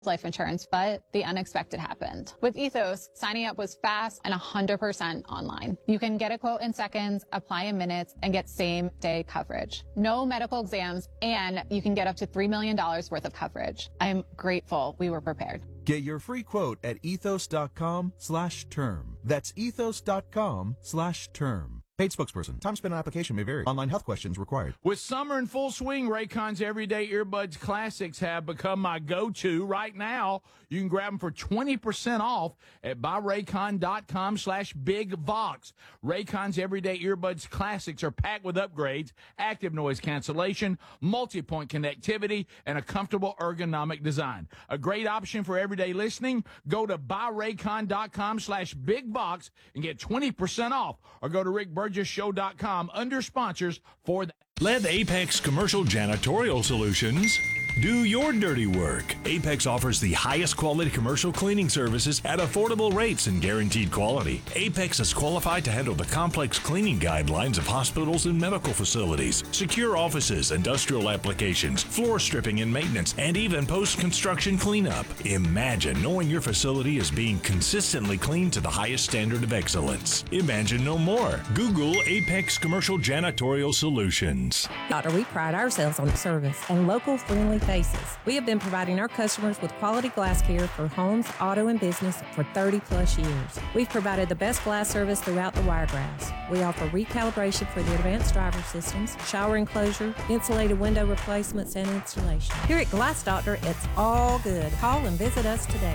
life insurance, but the unexpected happened. With Ethos, signing up was fast and 100% online. You can get a quote in seconds, apply in minutes, and get same-day coverage. No medical exams, and you can get up to $3 million worth of coverage. I'm grateful we were prepared. Get your free quote at ethos.com/term. That's ethos.com/term. Paid spokesperson. Time spent on application may vary. Online health questions required. With summer in full swing, Raycon's Everyday Earbuds Classics have become my go-to. Right now, you can grab them for 20% off at buyraycon.com/bigvox. Raycon's Everyday Earbuds Classics are packed with upgrades, active noise cancellation, multi-point connectivity, and a comfortable ergonomic design. A great option for everyday listening. Go to buyraycon.com/bigvox and get 20% off, or go to rickburgessshow.com under sponsors for that. Let Apex Commercial Janitorial Solutions do your dirty work. Apex offers the highest quality commercial cleaning services at affordable rates and guaranteed quality. Apex is qualified to handle the complex cleaning guidelines of hospitals and medical facilities, secure offices, industrial applications, floor stripping and maintenance, and even post-construction cleanup. Imagine knowing your facility is being consistently cleaned to the highest standard of excellence. Imagine no more. Google Apex Commercial Janitorial Solutions. Doctor, we pride ourselves on service and local friendly faces. We have been providing our customers with quality glass care for homes, auto, and business for 30 plus years. We've provided the best glass service throughout the Wiregrass. We offer recalibration for the advanced driver systems, shower enclosure, insulated window replacements, and installation. Here at Glass Doctor, it's all good. Call and visit us today.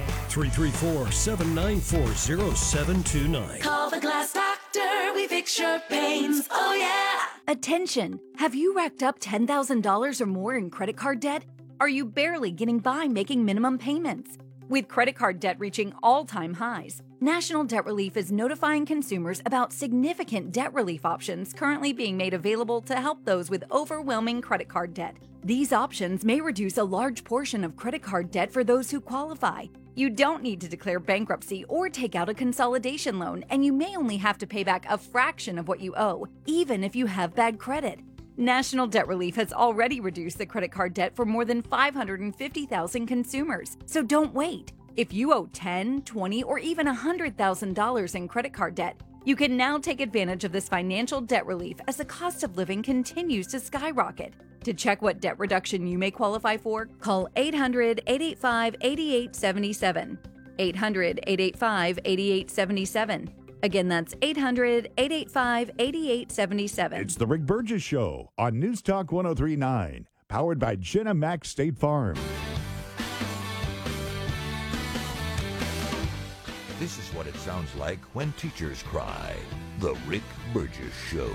334-794-0729. Call the Glass Doctor, we fix your pains, oh yeah! Attention! Have you racked up $10,000 or more in credit card debt? Are you barely getting by making minimum payments? With credit card debt reaching all-time highs, National Debt Relief is notifying consumers about significant debt relief options currently being made available to help those with overwhelming credit card debt. These options may reduce a large portion of credit card debt for those who qualify. You don't need to declare bankruptcy or take out a consolidation loan, and you may only have to pay back a fraction of what you owe, even if you have bad credit. National Debt Relief has already reduced the credit card debt for more than 550,000 consumers, so don't wait. If you owe $10,000, $20,000, or even $100,000 in credit card debt, you can now take advantage of this financial debt relief as the cost of living continues to skyrocket. To check what debt reduction you may qualify for, call 800-885-8877. 800-885-8877. Again, that's 800-885-8877. It's the Rick Burgess Show on News Talk 1039, powered by Jenna Mac State Farm. This is what it sounds like when teachers cry. The Rick Burgess Show.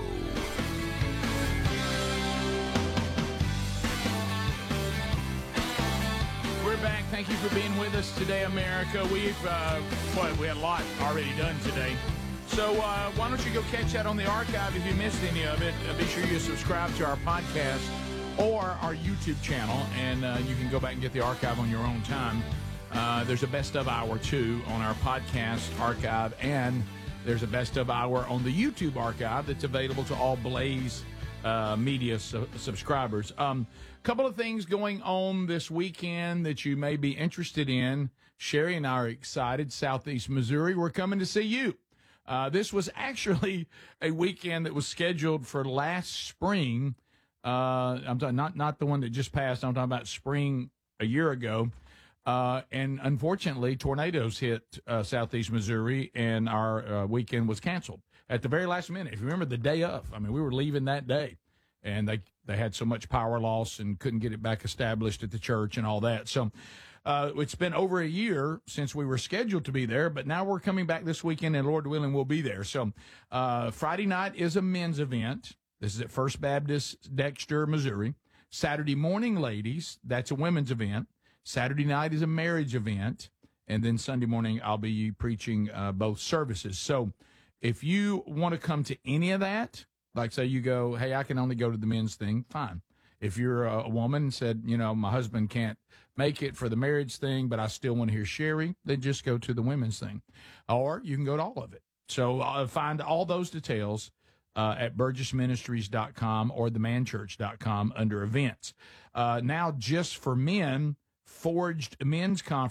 We're back. Thank you for being with us today, America. We had a lot already done today. So why don't you go catch that on the archive if you missed any of it. Be sure you subscribe to our podcast or our YouTube channel, and you can go back and get the archive on your own time. There's a best of hour, too, on our podcast archive, and there's a best of hour on the YouTube archive that's available to all Blaze Media subscribers. Couple of things going on this weekend that you may be interested in. Sherry and I are excited. Southeast Missouri, we're coming to see you. This was actually a weekend that was scheduled for last spring. I'm talking not the one that just passed. I'm talking about spring a year ago. And unfortunately, tornadoes hit Southeast Missouri, and our weekend was canceled at the very last minute. If you remember, the day of, I mean, we were leaving that day, and they had so much power loss and couldn't get it back established at the church and all that. So it's been over a year since we were scheduled to be there, but now we're coming back this weekend, and Lord willing, we'll be there. So Friday night is a men's event. This is at First Baptist Dexter, Missouri. Saturday morning, ladies, that's a women's event. Saturday night is a marriage event. And then Sunday morning, I'll be preaching both services. So if you want to come to any of that, like say you go, hey, I can only go to the men's thing, fine. If you're a woman and said, you know, my husband can't make it for the marriage thing, but I still want to hear Sherry, then just go to the women's thing. Or you can go to all of it. So find all those details at burgessministries.com or themanchurch.com under events. Now, just for men, Forged Men's Conference.